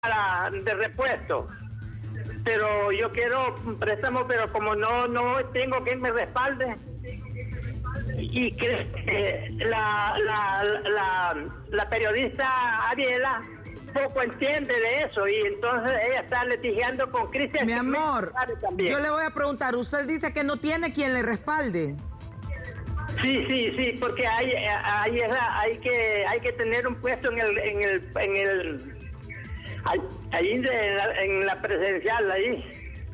de repuesto, pero yo quiero un préstamo, pero como no tengo quien me respalde, y que la periodista Ariela poco entiende de eso, y entonces ella está litigiando con Cristian. Mi amor, yo le voy a preguntar, usted dice que no tiene quien le respalde. Sí, porque hay que tener un puesto en la presidencial ahí.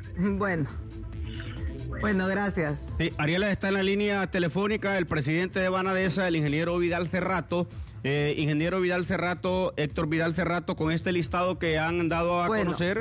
Bueno, gracias. Sí, Ariela, está en la línea telefónica el presidente de Banadesa, el ingeniero Vidal Cerrato. Ingeniero Vidal Cerrato, Héctor Vidal Cerrato, con este listado que han dado a conocer,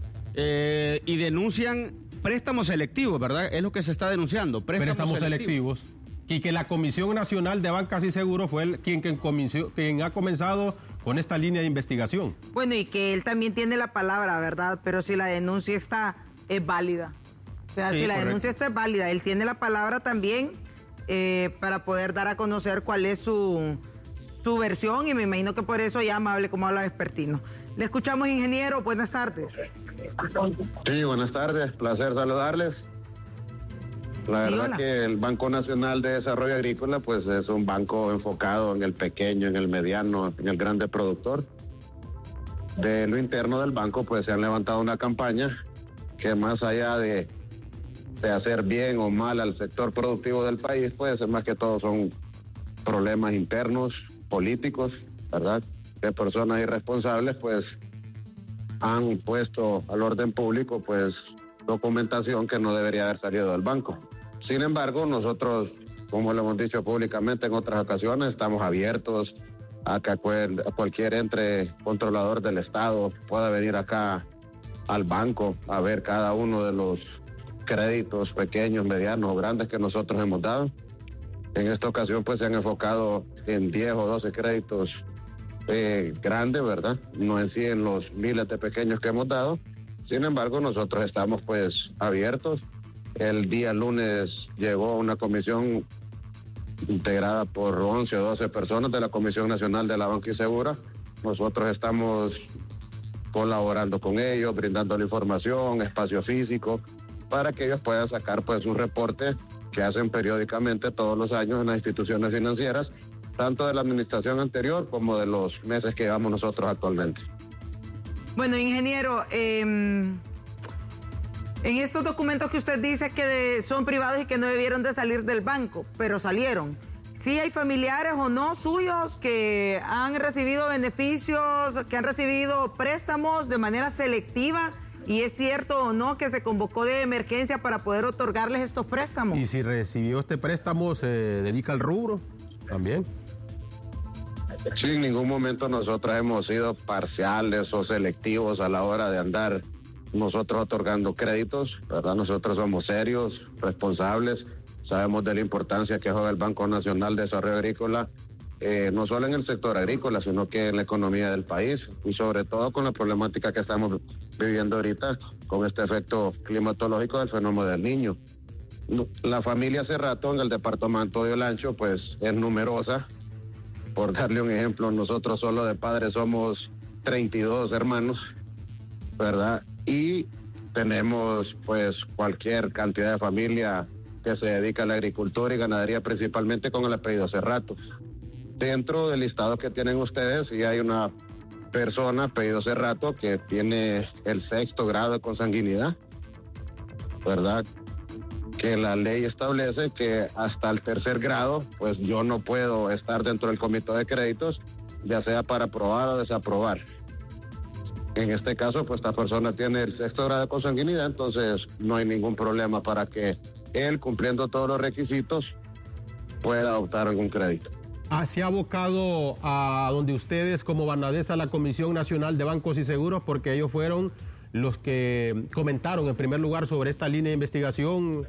y denuncian préstamos selectivos, ¿verdad? Es lo que se está denunciando, préstamos selectivos. Y que la Comisión Nacional de Bancas y Seguros fue quien ha comenzado con esta línea de investigación. Bueno, y que él también tiene la palabra, ¿verdad? Pero si la denuncia es válida. O sea, sí, si la denuncia es válida, él tiene la palabra también para poder dar a conocer cuál es su versión, y me imagino que por eso llama, hable como habla Vespertino. Le escuchamos, ingeniero, buenas tardes. Sí, buenas tardes, placer saludarles. La verdad hola. Que el Banco Nacional de Desarrollo Agrícola pues es un banco enfocado en el pequeño, en el mediano, en el grande productor. De lo interno del banco pues se han levantado una campaña que, más allá de hacer bien o mal al sector productivo del país, pues más que todo son problemas internos, políticos, ¿verdad? Que personas irresponsables pues han puesto al orden público pues documentación que no debería haber salido del banco. Sin embargo, nosotros, como lo hemos dicho públicamente en otras ocasiones, estamos abiertos a que cualquier ente controlador del Estado pueda venir acá al banco a ver cada uno de los créditos pequeños, medianos o grandes que nosotros hemos dado. En esta ocasión pues se han enfocado en 10 o 12 créditos grandes, ¿verdad? No en sí en los miles de pequeños que hemos dado. Sin embargo, nosotros estamos pues abiertos. El día lunes llegó una comisión integrada por 11 o 12 personas de la Comisión Nacional de la Banca y Segura. Nosotros estamos colaborando con ellos, brindando la información, espacio físico, para que ellos puedan sacar pues un reporte que hacen periódicamente todos los años en las instituciones financieras, tanto de la administración anterior como de los meses que llevamos nosotros actualmente. Bueno, ingeniero, en estos documentos que usted dice que son privados y que no debieron de salir del banco, pero salieron, ¿sí hay familiares o no suyos que han recibido beneficios, que han recibido préstamos de manera selectiva? ¿Y es cierto o no que se convocó de emergencia para poder otorgarles estos préstamos? Y si recibió este préstamo, ¿se dedica al rubro también? Sí, en ningún momento nosotros hemos sido parciales o selectivos a la hora de andar nosotros otorgando créditos, ¿verdad? Nosotros somos serios, responsables, sabemos de la importancia que juega el Banco Nacional de Desarrollo Agrícola, no solo en el sector agrícola, sino que en la economía del país, y sobre todo con la problemática que estamos viviendo ahorita con este efecto climatológico del fenómeno del Niño. La familia Cerrato en el departamento de Olancho pues es numerosa. Por darle un ejemplo, nosotros solo de padres somos 32 hermanos, ¿verdad? Y tenemos pues cualquier cantidad de familia que se dedica a la agricultura y ganadería, principalmente con el apellido Cerrato. Dentro del listado que tienen ustedes, sí hay una persona, apellido Cerrato, que tiene el 6º grado de consanguinidad, ¿verdad? Que la ley establece que hasta el 3er grado, pues yo no puedo estar dentro del comité de créditos, ya sea para aprobar o desaprobar. En este caso, pues esta persona tiene el 6º grado de consanguinidad, entonces no hay ningún problema para que él, cumpliendo todos los requisitos, pueda optar algún crédito. ¿Se ha abocado a donde ustedes, como Banadesa, la Comisión Nacional de Bancos y Seguros, porque ellos fueron los que comentaron en primer lugar sobre esta línea de investigación,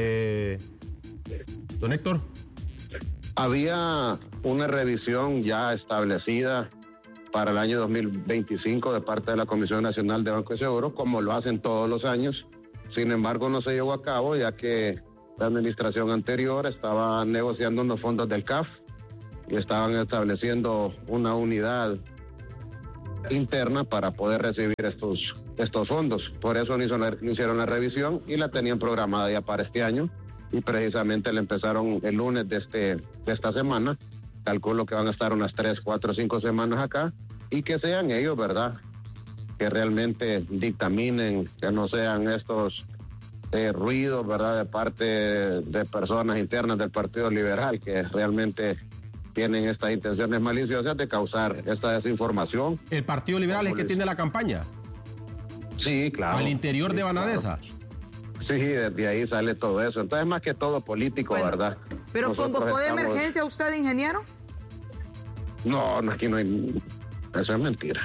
don Héctor? Había una revisión ya establecida para el año 2025 de parte de la Comisión Nacional de Bancos y Seguros, como lo hacen todos los años. Sin embargo, no se llevó a cabo, ya que la administración anterior estaba negociando unos fondos del CAF y estaban estableciendo una unidad interna para poder recibir estos fondos. Por eso no hicieron la revisión y la tenían programada ya para este año, y precisamente le empezaron el lunes de esta semana. Calculo que van a estar unas 3, 4, 5 semanas acá, y que sean ellos, ¿verdad?, que realmente dictaminen, que no sean estos ruidos, ¿verdad?, de parte de personas internas del Partido Liberal, que realmente tienen estas intenciones maliciosas de causar esta desinformación. ¿El Partido Liberal es que tiene la campaña? Sí, claro. ¿Al interior de Banadesa? Claro. Sí, desde ahí sale todo eso. Entonces, más que todo político, bueno, ¿verdad? ¿Pero convocó de emergencia usted, ingeniero? No, aquí no hay... Eso es mentira.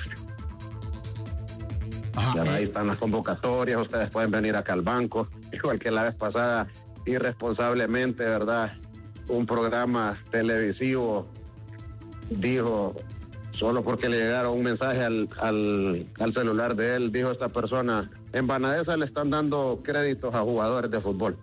Ajá, ya ahí están las convocatorias, ustedes pueden venir acá al banco, igual que la vez pasada, irresponsablemente, ¿verdad? Un programa televisivo dijo, solo porque le llegaron un mensaje al celular de él, dijo esta persona, en Banadesa le están dando créditos a jugadores de fútbol.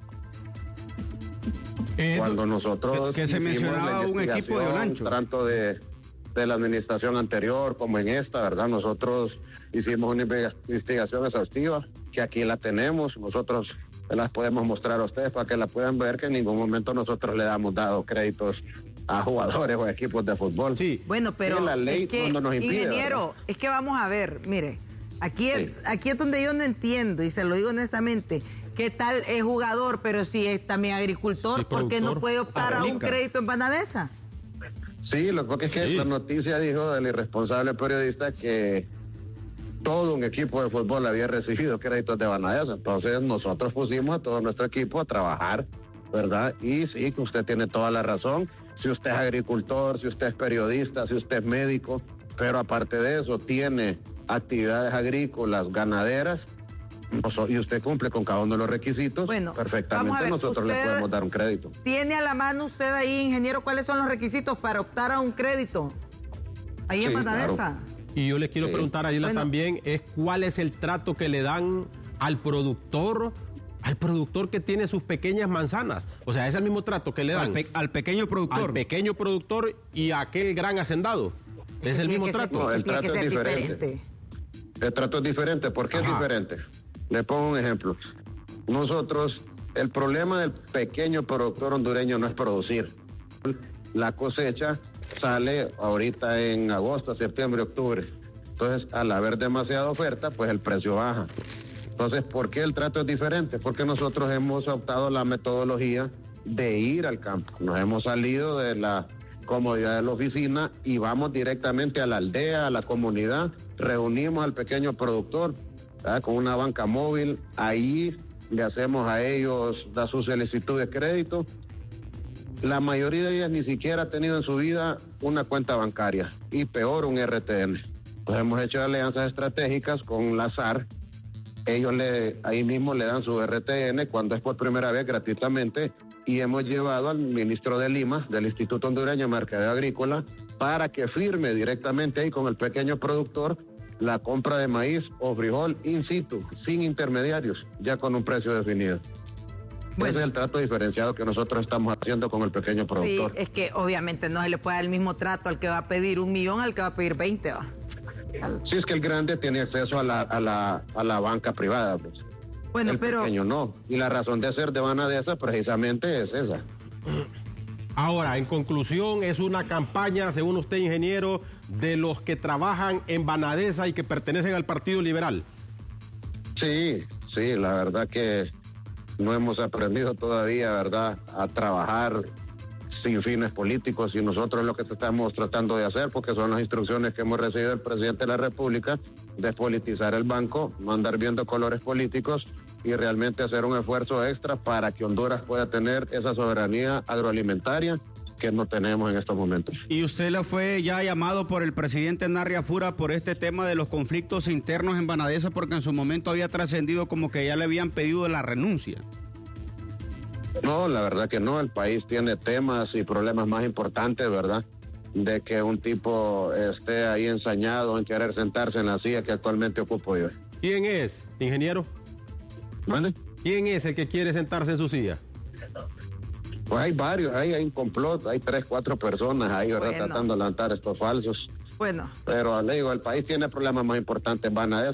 Cuando nosotros... Que se mencionaba un equipo de Olancho. Tanto de la administración anterior como en esta, ¿verdad? Nosotros hicimos una investigación exhaustiva, que aquí la tenemos, nosotros las podemos mostrar a ustedes para que la puedan ver, que en ningún momento nosotros le hemos dado créditos a jugadores o equipos de fútbol. Sí. Bueno, pero la ley es que, no nos impide, ingeniero, ¿verdad? es que vamos a ver, mire, aquí es donde yo no entiendo, y se lo digo honestamente, ¿qué tal es jugador, pero si es también agricultor, sí, ¿por qué no puede optar a un crédito en Banadesa? Sí, lo que es que la noticia dijo del irresponsable periodista que todo un equipo de fútbol había recibido créditos de Banadesa. Entonces nosotros pusimos a todo nuestro equipo a trabajar, ¿verdad? Y sí, que usted tiene toda la razón. Si usted es agricultor, si usted es periodista, si usted es médico, pero aparte de eso tiene actividades agrícolas, ganaderas, y usted cumple con cada uno de los requisitos, bueno, perfectamente nosotros le podemos dar un crédito. ¿Tiene a la mano usted ahí, ingeniero, cuáles son los requisitos para optar a un crédito ahí en Banadesa? Claro. Y yo le quiero preguntar a Isla también, es cuál es el trato que le dan al productor que tiene sus pequeñas manzanas. O sea, es el mismo trato que le dan al pequeño productor. Al pequeño productor y a aquel gran hacendado. Es el mismo trato. No, el tiene trato que ser es diferente. El trato es diferente. ¿Por qué es diferente? Le pongo un ejemplo. Nosotros, el problema del pequeño productor hondureño no es producir. La cosecha sale ahorita en agosto, septiembre, octubre. Entonces, al haber demasiada oferta, pues el precio baja. Entonces, ¿por qué el trato es diferente? Porque nosotros hemos optado la metodología de ir al campo. Nos hemos salido de la comodidad de la oficina y vamos directamente a la aldea, a la comunidad, reunimos al pequeño productor, ¿verdad?, con una banca móvil, ahí le hacemos a ellos su solicitud de crédito. La mayoría de ellas ni siquiera ha tenido en su vida una cuenta bancaria, y peor un RTN. Pues hemos hecho alianzas estratégicas con la SAR. Ellos ahí mismo le dan su RTN cuando es por primera vez gratuitamente, y hemos llevado al ministro de Lima, del Instituto Hondureño de Mercadeo Agrícola, para que firme directamente ahí con el pequeño productor la compra de maíz o frijol in situ, sin intermediarios, ya con un precio definido. Bueno. Ese es el trato diferenciado que nosotros estamos haciendo con el pequeño productor. Sí, es que obviamente no se le puede dar el mismo trato al que va a pedir 1 millón al que va a pedir 20, ¿va? Sí, es que el grande tiene acceso a la banca privada, pues. Bueno, el pequeño no. Y la razón de ser de Banadesa precisamente es esa. Ahora, en conclusión, es una campaña, según usted, ingeniero, de los que trabajan en Banadesa y que pertenecen al Partido Liberal. Sí, la verdad que no hemos aprendido todavía, ¿verdad?, a trabajar sin fines políticos, y nosotros lo que estamos tratando de hacer, porque son las instrucciones que hemos recibido del presidente de la República, despolitizar el banco, no andar viendo colores políticos y realmente hacer un esfuerzo extra para que Honduras pueda tener esa soberanía agroalimentaria que no tenemos en estos momentos. ¿Y usted le fue ya llamado por el presidente Narria Fura por este tema de los conflictos internos en Banadesa, porque en su momento había trascendido como que ya le habían pedido la renuncia? No, la verdad que no. El país tiene temas y problemas más importantes, ¿verdad?, de que un tipo esté ahí ensañado en querer sentarse en la silla que actualmente ocupo yo. ¿Quién es, ingeniero? ¿Vale? ¿Quién es el que quiere sentarse en su silla? Pues hay varios, hay un complot, hay 3, 4 personas ahí, ¿verdad?, tratando de levantar estos falsos. Bueno. Pero le digo, el país tiene problemas más importantes, Banadesa